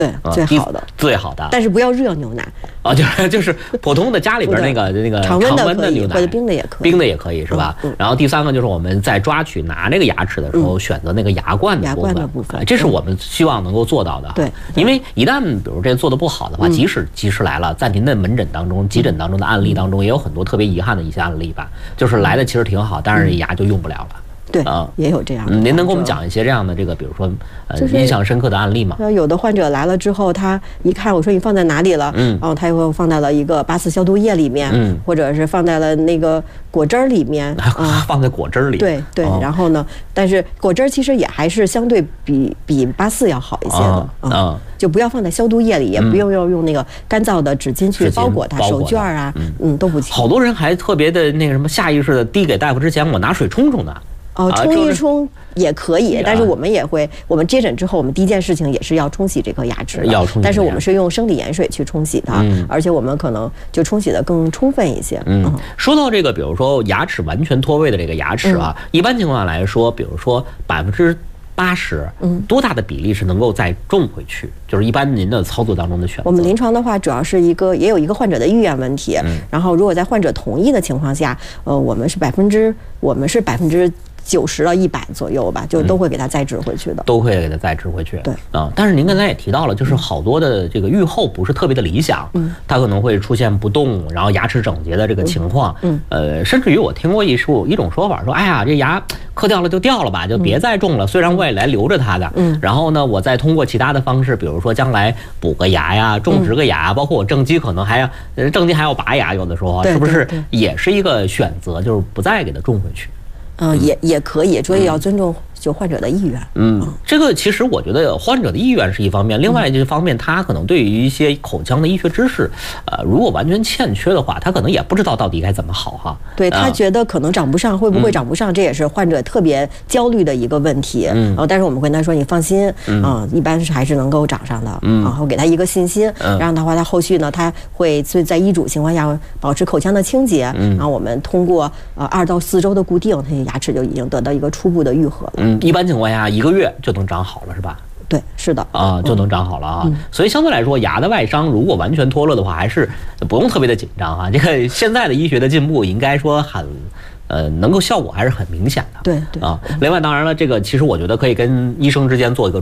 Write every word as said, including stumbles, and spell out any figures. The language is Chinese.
对，最好的， 最好的。 但是不要热牛奶啊，就是就是普通的家里边那个那个常温的牛奶， 或者冰的也可以， 冰的也可以是吧？然后第三个就是我们在抓取拿这个牙齿的时候，选择那个牙冠的牙冠的部分， 这是我们希望能够做到的。 对， 因为一旦比如这做的不好的话，即使及时来了，在您的门诊当中、急诊当中的案例当中，也有很多特别遗憾的一些案例吧，就是来的其实挺好，但是牙就用不了了。 对啊，也有这样的。 您能给我们讲一些这样的这个，比如说呃印象深刻的案例吗？ 有的患者来了之后，他一看我说你放在哪里了，嗯，然后他又放在了一个八四消毒液里面，嗯，或者是放在了那个果汁儿里面， 啊，放在果汁儿里。 对对，然后呢，但是果汁儿其实也还是相对比比八四要好一些的，嗯，就不要放在消毒液里，也不用要用那个干燥的纸巾去包裹它，手绢啊，嗯，都不行。 好多人还特别的那个什么，下意识的递给大夫之前，我拿水冲冲呢。 哦，冲一冲也可以，但是我们也会，我们接诊之后，我们第一件事情也是要冲洗这颗牙齿， 要冲洗， 但是我们是用生理盐水去冲洗它，而且我们可能就冲洗的更充分一些。 嗯，说到这个，比如说牙齿完全脱位的这个牙齿啊，一般情况下来说，比如说百分之八十，嗯，多大的比例是能够再种回去？就是一般您的操作当中的选择。 我们临床的话，主要是一个也有一个患者的意愿问题，嗯，然后如果在患者同意的情况下，呃，我们是百分之我们是百分之。九十到一百左右吧，就都会给它再植回去的， 都会给它再植回去。 对啊，但是您刚才也提到了，就是好多的这个愈后不是特别的理想，嗯，它可能会出现不动，然后牙齿整洁的这个情况，嗯，呃，甚至于我听过一说一种说法，说，哎呀，这牙磕掉了就掉了吧，就别再种了。虽然我也来留着它的，嗯，然后呢，我再通过其他的方式，比如说将来补个牙呀，种植个牙，包括我正畸可能还要正畸还要拔牙，有的时候是不是也是一个选择，就是不再给它种回去？ 嗯，也也可以，所以要尊重就患者的意愿。 嗯，这个其实我觉得患者的意愿是一方面，另外一方面他可能对于一些口腔的医学知识，呃，如果完全欠缺的话，他可能也不知道到底该怎么好哈。 对，他觉得可能长不上，会不会长不上，这也是患者特别焦虑的一个问题。嗯，但是我们跟他说，你放心，啊，一般是还是能够长上的。嗯，然后给他一个信心，这样的话，他后续呢，他会在医嘱情况下保持口腔的清洁。嗯，然后我们通过呃二到四周的固定，他的牙齿就已经得到一个初步的愈合了。 嗯，一般情况下一个月就能长好了，是吧？ 对，是的啊，就能长好了啊。嗯、所以相对来说，牙的外伤如果完全脱落的话，还是不用特别的紧张啊。这个现在的医学的进步，应该说很。呃，能够效果还是很明显的。 对对啊。另外，当然了，这个其实我觉得可以跟医生之间做一个。